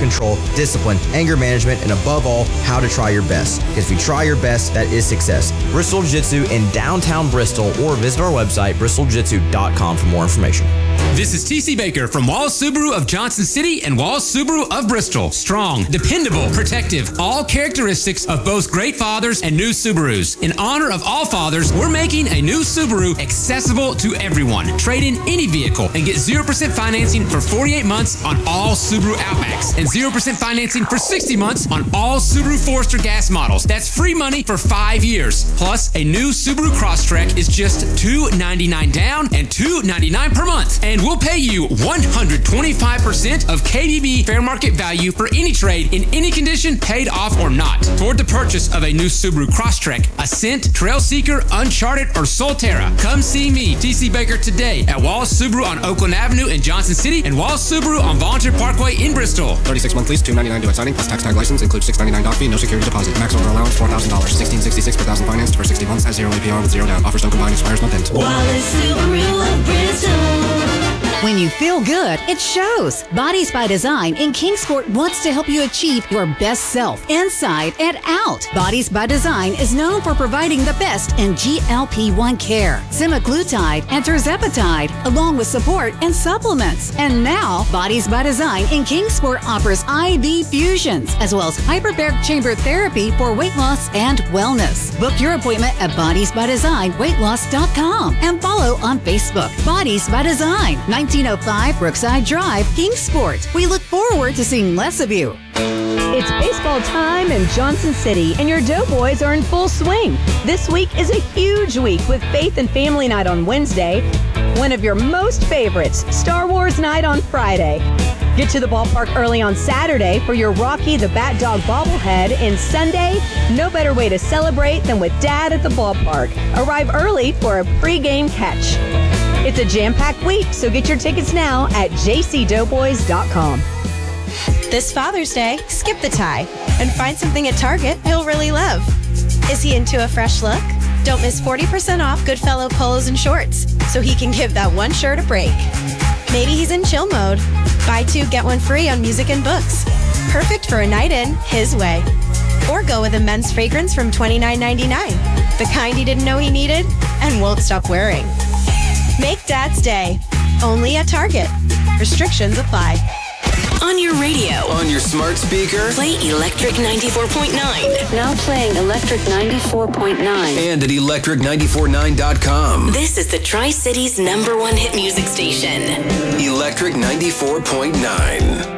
self-control, discipline, anger management, and above all, how to try your best. Because if you try your best, that is success. Bristol Jiu-Jitsu in downtown Bristol, or visit our website, bristoljitsu.com for more information. This is TC Baker from Walls Subaru of Johnson City and Walls Subaru of Bristol. Strong, dependable, protective, all characteristics of both great fathers and new Subarus. In honor of all fathers, we're making a new Subaru accessible to everyone. Trade in any vehicle and get 0% financing for 48 months on all Subaru Outbacks and 0% financing for 60 months on all Subaru Forester gas models. That's free money for 5 years. Plus, a new Subaru Crosstrek is just $299 down and $299 per month. And we'll pay you 125% of KBB fair market value for any trade in any condition, paid off or not. Toward the purchase of a new Subaru Crosstrek, Ascent, Trailseeker, Uncharted, or Solterra, come see me, TC Baker, today at Walls Subaru on Oakland Avenue in Johnson City and Walls Subaru on Volunteer Parkway in Bristol. 36 month lease, $299 due at signing, plus tax tag license, includes $699 doc fee, no security deposit. Max order allowance, $4,000. $1,666 per thousand financed for 60 months at 0 APR with 0 down. Offers don't combine, expires month end. Wallace Subaru of Bristol. When you feel good, it shows. Bodies by Design in Kingsport wants to help you achieve your best self, inside and out. Bodies by Design is known for providing the best in GLP-1 care, semaglutide and tirzepatide, along with support and supplements. And now, Bodies by Design in Kingsport offers IV fusions, as well as hyperbaric chamber therapy for weight loss and wellness. Book your appointment at bodiesbydesignweightloss.com and follow on Facebook. Bodies by Design, 1905 Brookside Drive, Kingsport. We look forward to seeing less of you. It's baseball time in Johnson City, and your Doughboys are in full swing. This week is a huge week with Faith and Family Night on Wednesday, one of your most favorites, Star Wars Night on Friday. Get to the ballpark early on Saturday for your Rocky the Bat Dog bobblehead, and Sunday, no better way to celebrate than with Dad at the ballpark. Arrive early for a pregame catch. It's a jam-packed week, so get your tickets now at jcdoughboys.com. This Father's Day, skip the tie and find something at Target he'll really love. Is he into a fresh look? Don't miss 40% off Goodfellow polos and shorts so he can give that one shirt a break. Maybe he's in chill mode. Buy two, get one free on music and books. Perfect for a night in his way. Or go with a men's fragrance from $29.99, the kind he didn't know he needed and won't stop wearing. Make Dad's Day. Only at Target. Restrictions apply. On your radio. On your smart speaker. Play Electric 94.9. Now playing Electric 94.9. And at electric949.com. This is the Tri-Cities #1 hit music station. Electric 94.9.